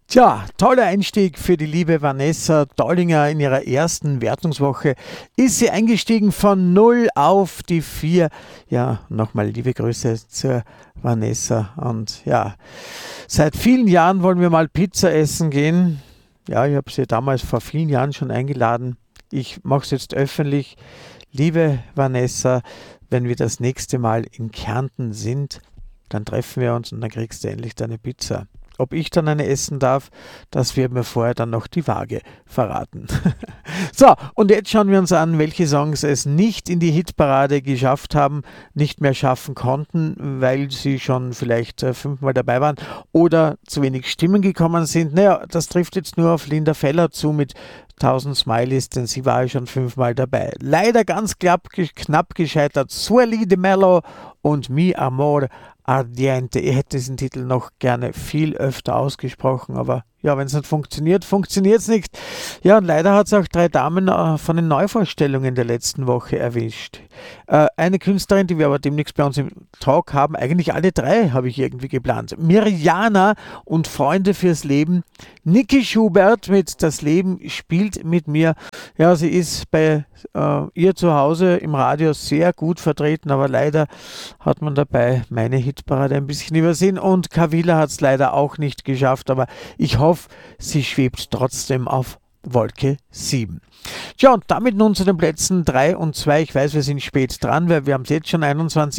Tja, toller Einstieg für die liebe Vanessa Dollinger in ihrer ersten Wertungswoche. Ist sie eingestiegen von 0 auf die 4. Ja, nochmal liebe Grüße zur Vanessa. Und ja, seit vielen Jahren wollen wir mal Pizza essen gehen. Ja, ich habe sie damals vor vielen Jahren schon eingeladen. Ich mache es jetzt öffentlich. Liebe Vanessa, wenn wir das nächste Mal in Kärnten sind, dann treffen wir uns und dann kriegst du endlich deine Pizza. Ob ich dann eine essen darf, das wird mir vorher dann noch die Waage verraten. So, und jetzt schauen wir uns an, welche Songs es nicht in die Hitparade geschafft haben, nicht mehr schaffen konnten, weil sie schon vielleicht 5-mal dabei waren oder zu wenig Stimmen gekommen sind. Naja, das trifft jetzt nur auf Linda Feller zu mit 1000 Smileys, denn sie war ja schon 5-mal dabei. Leider ganz knapp gescheitert. Sueli de Mello und Mi Amor Ardiente. Ich hätte diesen Titel noch gerne viel öfter ausgesprochen, aber ja, wenn es nicht funktioniert, funktioniert es nicht. Ja, und leider hat es auch 3 Damen von den Neuvorstellungen der letzten Woche erwischt. Eine Künstlerin, die wir aber demnächst bei uns im Talk haben, eigentlich alle 3 habe ich irgendwie geplant. Mirjana und Freunde fürs Leben. Niki Schubert mit Das Leben spielt mit mir. Ja, sie ist bei ihr zu Hause im Radio sehr gut vertreten, aber leider hat man dabei meine Hitparade ein bisschen übersehen und Kavila hat es leider auch nicht geschafft, aber ich hoffe, sie schwebt trotzdem auf Wolke 7. Tja, und damit nun zu den Plätzen 3 und 2. Ich weiß, wir sind spät dran, weil wir haben es jetzt schon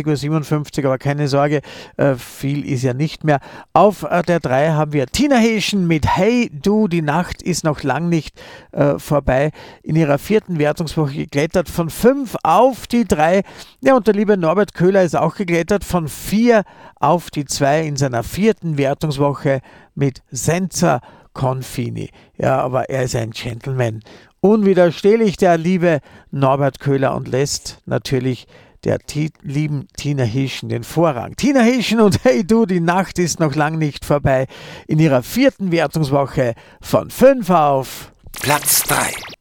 21:57 Uhr, aber keine Sorge, viel ist ja nicht mehr. Auf der 3 haben wir Tina Heschen mit Hey Du, die Nacht ist noch lang nicht vorbei. In ihrer 4. Wertungswoche geklettert von 5 auf die 3. Ja, und der liebe Norbert Köhler ist auch geklettert von 4 auf die 2 in seiner 4. Wertungswoche mit Senza Confini. Ja, aber er ist ein Gentleman. Unwiderstehlich, der liebe Norbert Köhler, und lässt natürlich der lieben Tina Heschen den Vorrang. Tina Heschen und Hey Du, die Nacht ist noch lang nicht vorbei in ihrer 4. Wertungswoche von 5 auf Platz 3.